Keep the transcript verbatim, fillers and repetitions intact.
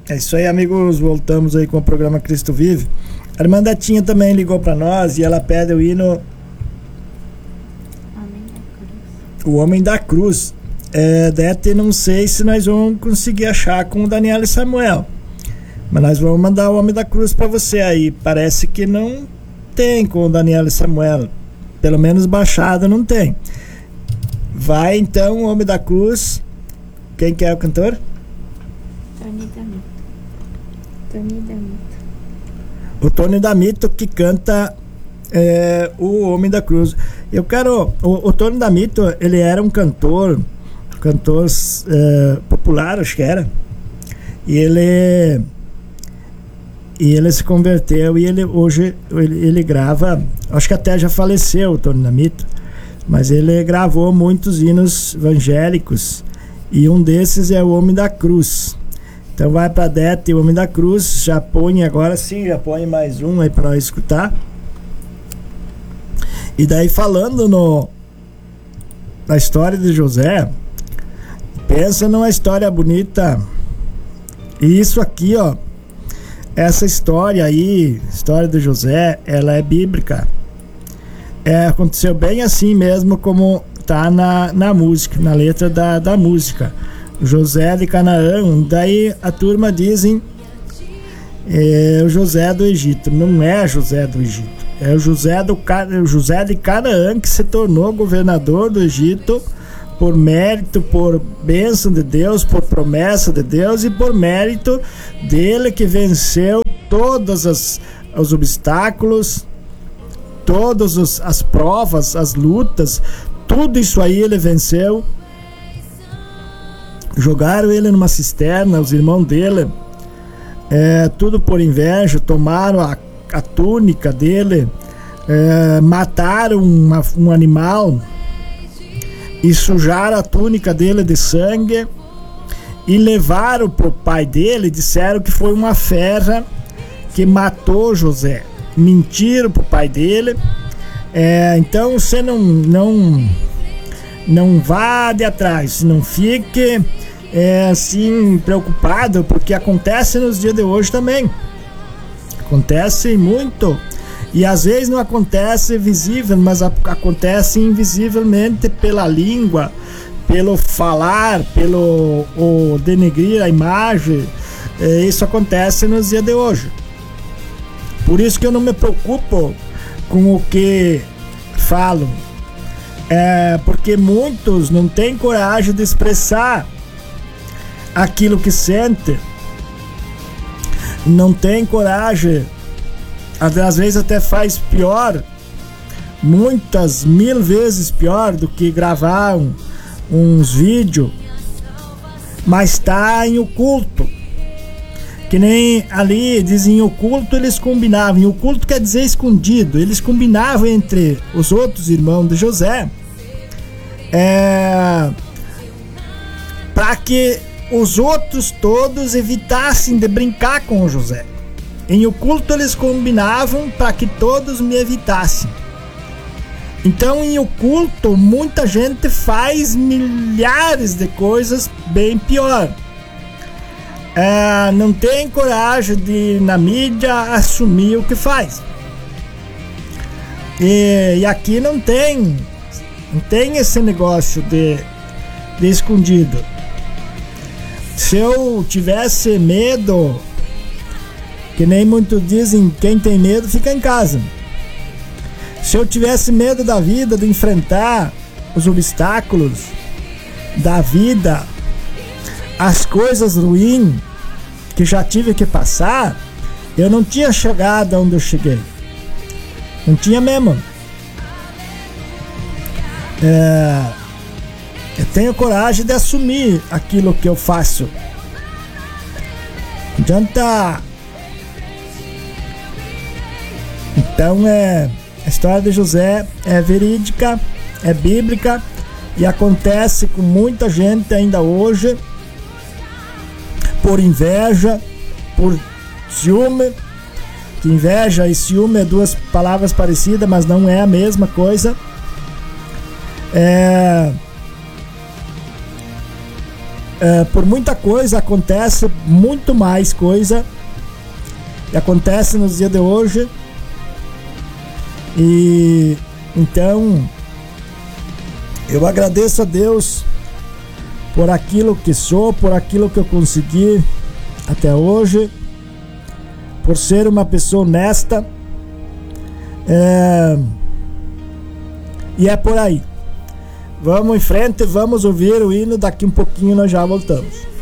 É isso aí, amigos, voltamos aí com o programa Cristo Vive. A irmã Detinha também ligou para nós e ela pede o hino O Homem da Cruz. É, Dete, não sei se nós vamos conseguir achar com o Daniel e Samuel, mas nós vamos mandar o Homem da Cruz para você aí. Parece que não tem com o Daniel e Samuel, pelo menos baixado não tem. Vai então o Homem da Cruz. Quem que é o cantor? Tony D'Amito. Tony D'Amito. O Tony D'Amito que canta é, o Homem da Cruz. Eu quero... O, o Tony D'Amito, ele era um cantor, cantor é, popular, acho que era. E ele... E ele se converteu e ele hoje ele, ele grava... Acho que até já faleceu o Tony D'Amito. Mas ele gravou muitos hinos evangélicos. E um desses é o Homem da Cruz. Então vai para Dete, o Homem da Cruz. Já põe agora sim, já põe mais um aí para nós escutar. E daí falando no na história de José, pensa numa história bonita. E isso aqui, ó, essa história aí, história de José, ela é bíblica. É, aconteceu bem assim mesmo como tá na, na música, na letra da, da música. José de Canaã, daí a turma dizem é, o José do Egito. Não é José do Egito, é o José, do, o José de Canaã que se tornou governador do Egito por mérito, por bênção de Deus, por promessa de Deus e por mérito dele que venceu todos as, os obstáculos, todas os, as provas, as lutas, tudo isso aí ele venceu. Jogaram ele numa cisterna, os irmãos dele, é, tudo por inveja, tomaram a, a túnica dele, é, mataram uma, um animal e sujaram a túnica dele de sangue e levaram pro pai dele, disseram que foi uma fera que matou José. Mentiram pro pai dele. É, então você não, não, não vá de atrás, não fique é, assim preocupado, porque acontece nos dias de hoje também. Acontece muito. E às vezes não acontece visível, mas acontece invisivelmente pela língua, pelo falar, pelo o denegrir a imagem. É, isso acontece nos dias de hoje. Por isso que eu não me preocupo com o que falam. É porque muitos não têm coragem de expressar aquilo que sente. Não tem coragem. Às vezes até faz pior, muitas mil vezes pior do que gravar um, uns vídeos, mas está em oculto. Que nem ali dizem oculto, eles combinavam. E oculto quer dizer escondido. Eles combinavam entre os outros irmãos de José é, para que os outros todos evitassem de brincar com o José. Em oculto eles combinavam para que todos me evitassem. Então em oculto muita gente faz milhares de coisas bem pior. É, não tem coragem de na mídia assumir o que faz. E, e aqui não tem, não tem esse negócio de, de escondido. Se eu tivesse medo, que nem muitos dizem, quem tem medo fica em casa. Se eu tivesse medo da vida, de enfrentar os obstáculos da vida, as coisas ruins que já tive que passar, eu não tinha chegado onde eu cheguei. Não tinha mesmo. É, eu tenho coragem de assumir aquilo que eu faço. Não adianta. Então é, a história de José é verídica, é bíblica e acontece com muita gente ainda hoje, por inveja, por ciúme. Que inveja e ciúme é duas palavras parecidas, mas não é a mesma coisa. É, é, por muita coisa acontece, muito mais coisa que acontece nos dias de hoje. E então eu agradeço a Deus por aquilo que sou, por aquilo que eu consegui até hoje, por ser uma pessoa honesta. É... E é por aí. Vamos em frente, vamos ouvir o hino, daqui um pouquinho nós já voltamos.